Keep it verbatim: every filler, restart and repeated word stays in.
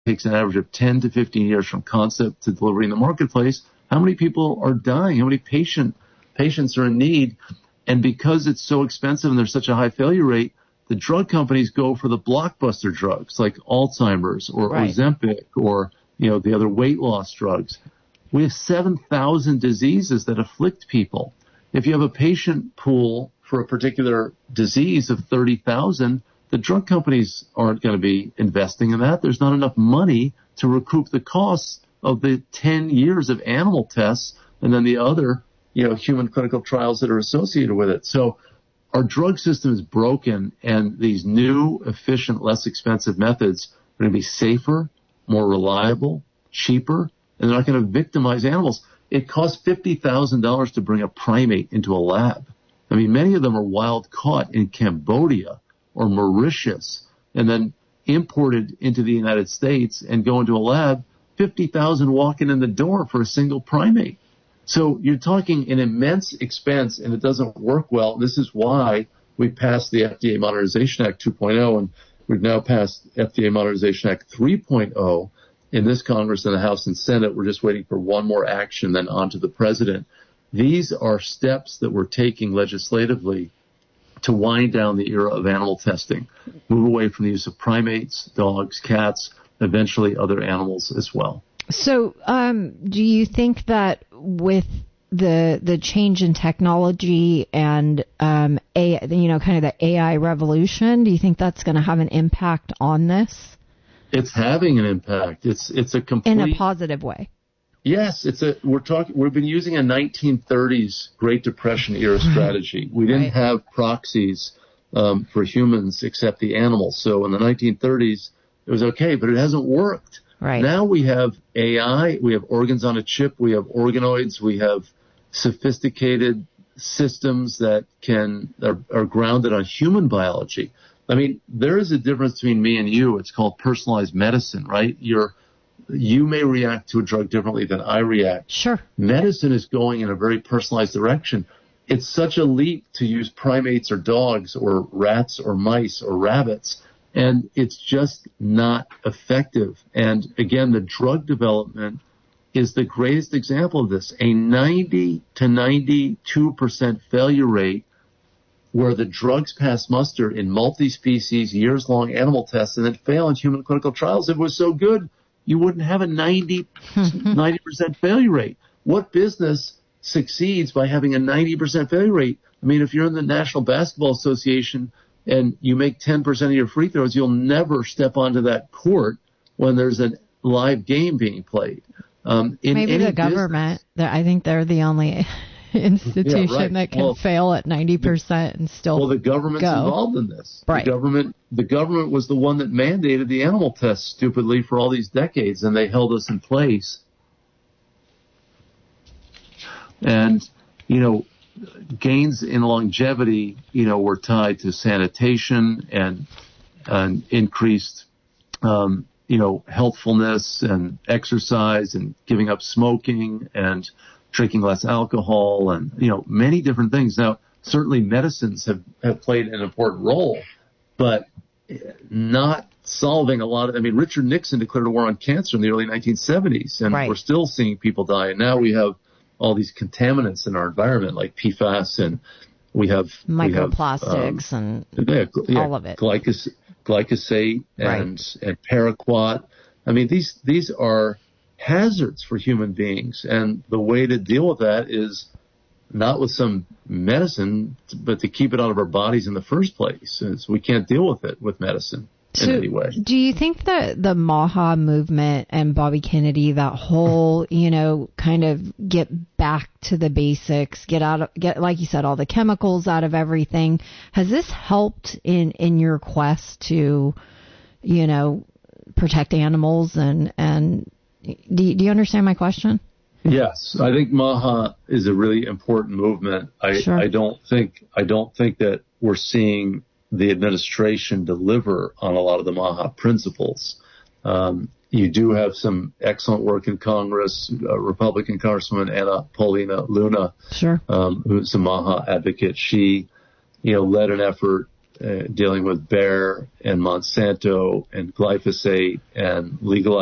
takes an average of ten to fifteen years from concept to delivery in the marketplace. How many people are dying? How many patient patients are in need? And because it's so expensive and there's such a high failure rate, the drug companies go for the blockbuster drugs like Alzheimer's or right. Ozempic or, you know, the other weight loss drugs. We have seven thousand diseases that afflict people. If you have a patient pool for a particular disease of thirty thousand, the drug companies aren't going to be investing in that. There's not enough money to recoup the costs of the ten years of animal tests and then the other, you know, human clinical trials that are associated with it. So our drug system is broken, and these new, efficient, less expensive methods are going to be safer, more reliable, cheaper, and they're not going to victimize animals. It costs fifty thousand dollars to bring a primate into a lab. I mean, many of them are wild caught in Cambodia or Mauritius and then imported into the United States and go into a lab, fifty thousand walking in the door for a single primate. So you're talking an immense expense, and it doesn't work well. This is why we passed the F D A Modernization Act two point oh, and we've now passed F D A Modernization Act three point oh in this Congress and the House and Senate. We're just waiting for one more action, then on to the president. These are steps that we're taking legislatively to wind down the era of animal testing, move away from the use of primates, dogs, cats, eventually other animals as well. So um, do you think that with the the change in technology and um, a, you know, kind of the A I revolution, do you think that's going to have an impact on this? It's having an impact. It's it's a complete in a positive way. Yes, it's a. We're talking. We've been using a nineteen thirties Great Depression era strategy. We didn't right. have proxies um, for humans except the animals. So in the nineteen thirties, it was okay, but it hasn't worked. Right. Now we have A I, we have organs on a chip, we have organoids, we have sophisticated systems that can are, are grounded on human biology. I mean, there is a difference between me and you. It's called personalized medicine, right? You're, you may react to a drug differently than I react. Sure. Medicine is going in a very personalized direction. It's such a leap to use primates or dogs or rats or mice or rabbits. And it's just not effective. And again, the drug development is the greatest example of this. A ninety to ninety-two percent failure rate where the drugs pass muster in multi-species, years-long animal tests and then fail in human clinical trials. If it was so good, you wouldn't have a ninety percent failure rate. What business succeeds by having a ninety percent failure rate? I mean, if you're in the National Basketball Association and you make ten percent of your free throws, you'll never step onto that court when there's a live game being played. Um, in Maybe any the government, business, I think they're the only institution yeah, right. that can well, fail at ninety percent and still Well, the government's go. involved in this. Right. The government, the government was the one that mandated the animal tests stupidly for all these decades, and they held us in place. And, you know, gains in longevity, you know, were tied to sanitation and, and increased, um, you know, healthfulness and exercise and giving up smoking and drinking less alcohol and, you know, many different things. Now, certainly medicines have, have played an important role, but not solving a lot of, I mean, Richard Nixon declared a war on cancer in the early nineteen seventies, and right. we're still seeing people die. And now we have all these contaminants in our environment, like P FAS, and we have microplastics we have, um, and yeah, yeah, all of it, glycos- glyphosate and right. and paraquat. I mean, these these are hazards for human beings, and the way to deal with that is not with some medicine, but to keep it out of our bodies in the first place. It's, we can't deal with it with medicine. So in any way. Do you think that the MAHA movement and Bobby Kennedy, that whole, you know, kind of get back to the basics, get out of, get, like you said, all the chemicals out of everything, has this helped in, in your quest to, you know, protect animals and, and do you, do you understand my question? Yes, I think MAHA is a really important movement. I, sure. I don't think, I don't think that we're seeing the administration deliver on a lot of the MAHA principles. Um, you do have some excellent work in Congress. Uh, Republican Congresswoman Anna Paulina Luna, sure. um, who's a MAHA advocate. She, you know, led an effort uh, dealing with Bayer and Monsanto and glyphosate and legalizing